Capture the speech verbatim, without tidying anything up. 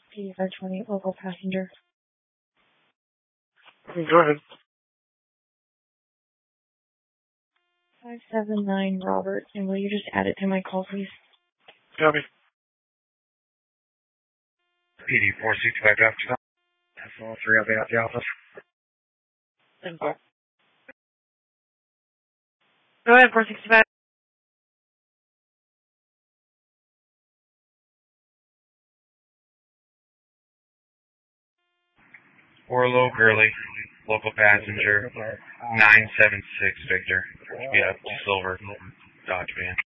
eighty-five twenty, local passenger. Go ahead. five seven nine Robert, and will you just add it to my call, please? Copy. P D four sixty-five after that. That's all three. I'll be at the office. Thank you. Go ahead, four sixty-five. Orlo Gurley, local passenger, nine seven six Victor. Yeah, silver Dodge van.